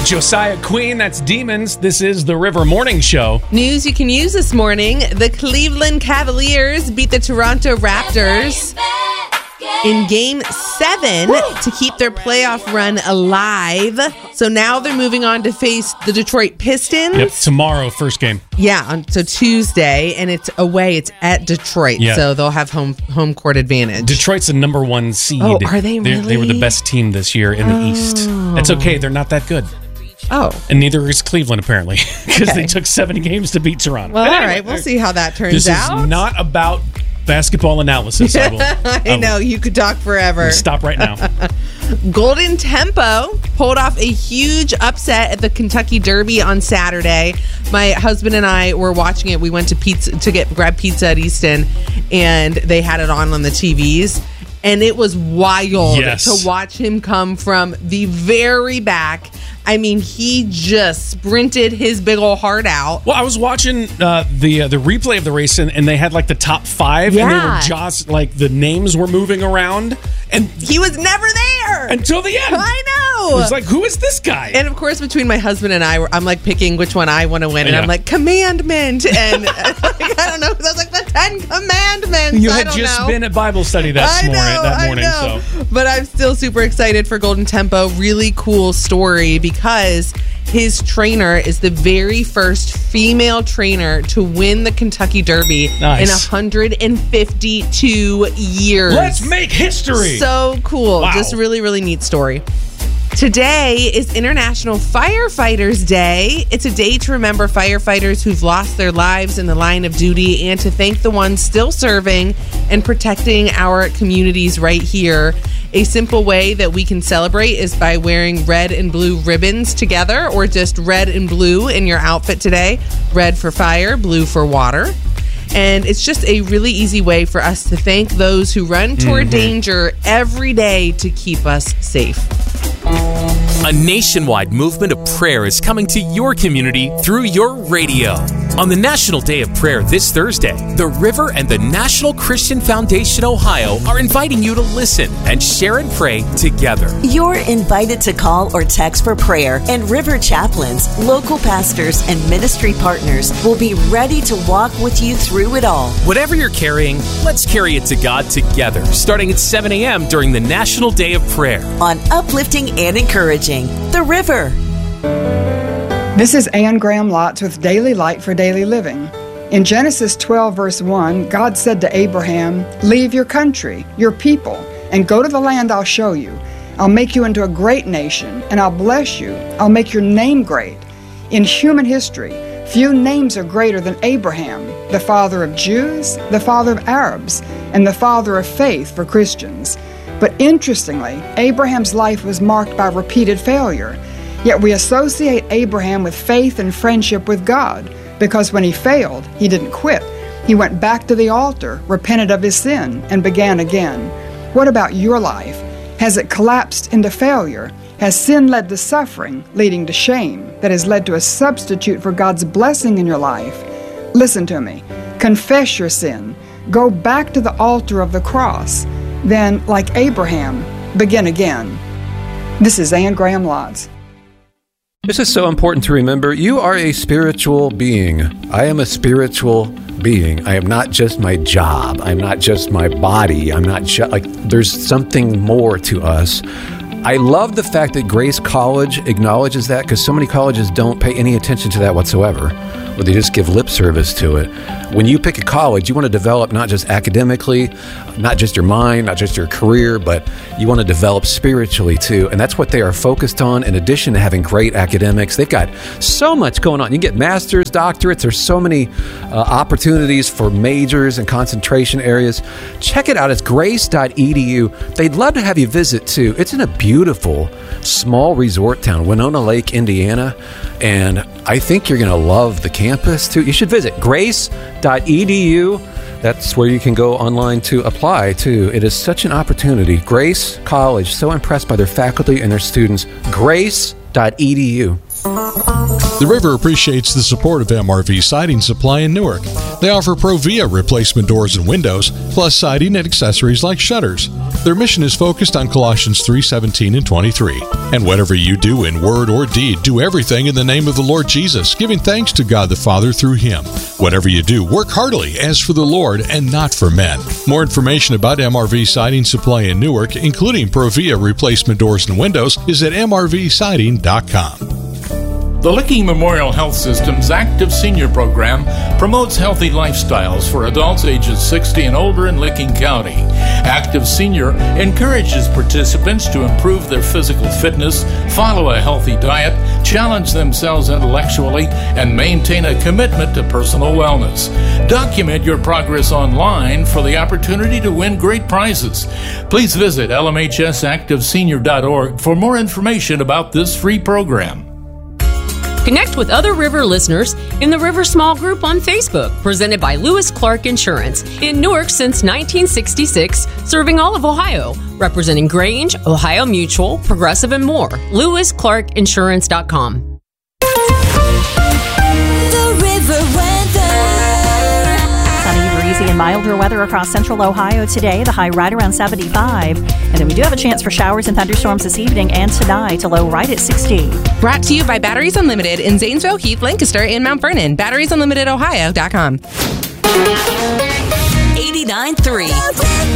Josiah Queen, that's Demons. This is the River Morning Show. News you can use this morning. The Cleveland Cavaliers beat the Toronto Raptors in Game 7 to keep their playoff run alive. So now they're moving on to face the Detroit Pistons. Yep, tomorrow, first game. Yeah, so Tuesday, and it's away. It's at Detroit, so they'll have home court advantage. Detroit's the number 1 seed. Oh, are they really? They were the best team this year in the East. That's okay. They're not that good. Oh. And neither is Cleveland, apparently, because they took 7 games to beat Toronto. Well, all right. We'll see how that turns out. This is not about basketball analysis. I know. You could talk forever. Stop right now. Golden Tempo pulled off a huge upset at the Kentucky Derby on Saturday. My husband and I were watching it. We went to grab pizza at Easton, and they had it on the TVs. And it was wild to watch him come from the very back. I mean, he just sprinted his big old heart out. Well, I was watching the replay of the race, and they had like the top 5, and they were just like the names were moving around, and he was never there until the end. I know. It was like, who is this guy? And of course, between my husband and I, I'm like picking which one I want to win, and I'm like, Commandment, and I don't know, because I was like, the 10 Commandments. You had just been at Bible study that morning, so. But I'm still super excited for Golden Tempo. Really cool story, because his trainer is the very first female trainer to win the Kentucky Derby in 152 years. Let's make history. So cool. Wow. Just really, really neat story. Today is International Firefighters Day. It's a day to remember firefighters who've lost their lives in the line of duty and to thank the ones still serving and protecting our communities right here. A simple way that we can celebrate is by wearing red and blue ribbons together, or just red and blue in your outfit today. Red for fire, blue for water. And it's just a really easy way for us to thank those who run toward danger every day to keep us safe. A nationwide movement of prayer is coming to your community through your radio. On the National Day of Prayer this Thursday, the River and the National Christian Foundation Ohio are inviting you to listen and share and pray together. You're invited to call or text for prayer, and River chaplains, local pastors, and ministry partners will be ready to walk with you through it all. Whatever you're carrying, let's carry it to God together, starting at 7 a.m. during the National Day of Prayer. On Uplifting and Encouraging the River. This is Anne Graham Lotz with Daily Light for Daily Living. In Genesis 12, verse 1, God said to Abraham, "Leave your country, your people, and go to the land I'll show you. I'll make you into a great nation, and I'll bless you. I'll make your name great." In human history, few names are greater than Abraham, the father of Jews, the father of Arabs, and the father of faith for Christians. But interestingly, Abraham's life was marked by repeated failure. Yet we associate Abraham with faith and friendship with God, because when he failed, he didn't quit. He went back to the altar, repented of his sin, and began again. What about your life? Has it collapsed into failure? Has sin led to suffering, leading to shame, that has led to a substitute for God's blessing in your life? Listen to me. Confess your sin. Go back to the altar of the cross. Then, like Abraham, begin again. This is Anne Graham Lotz. This is so important to remember. You are a spiritual being. I am a spiritual being. I am not just my job. I'm not just my body. I'm not just there's something more to us. I love the fact that Grace College acknowledges that, because so many colleges don't pay any attention to that whatsoever, or they just give lip service to it. When you pick a college, you want to develop not just academically, not just your mind, not just your career, but you want to develop spiritually too. And that's what they are focused on. In addition to having great academics, they've got so much going on. You get masters, doctorates. There's so many opportunities for majors and concentration areas. Check it out. It's grace.edu. They'd love to have you visit too. It's in a beautiful small resort town, Winona Lake, Indiana. And I think you're going to love the campus too. You should visit grace.edu. That's where you can go online to apply too. It is such an opportunity. Grace College, so impressed by their faculty and their students. Grace.edu. The River appreciates the support of MRV Siding Supply in Newark. They offer Provia replacement doors and windows, plus siding and accessories like shutters. Their mission is focused on Colossians 3:17 and 23. And whatever you do in word or deed, do everything in the name of the Lord Jesus, giving thanks to God the Father through Him. Whatever you do, work heartily as for the Lord and not for men. More information about MRV Siding Supply in Newark, including Provia replacement doors and windows, is at mrvsiding.com. The Licking Memorial Health System's Active Senior Program promotes healthy lifestyles for adults ages 60 and older in Licking County. Active Senior encourages participants to improve their physical fitness, follow a healthy diet, challenge themselves intellectually, and maintain a commitment to personal wellness. Document your progress online for the opportunity to win great prizes. Please visit lmhsactivesenior.org for more information about this free program. Connect with other River listeners in the River Small Group on Facebook, presented by Lewis Clark Insurance. In Newark since 1966, serving all of Ohio, representing Grange, Ohio Mutual, Progressive, and more. LewisClarkInsurance.com. The River weather. Sunny, breezy, and milder weather across central Ohio today. The high right around 75. And then we do have a chance for showers and thunderstorms this evening and tonight, a low right at 60. Brought to you by Batteries Unlimited in Zanesville, Heath, Lancaster, and Mount Vernon. BatteriesUnlimitedOhio.com. 89.3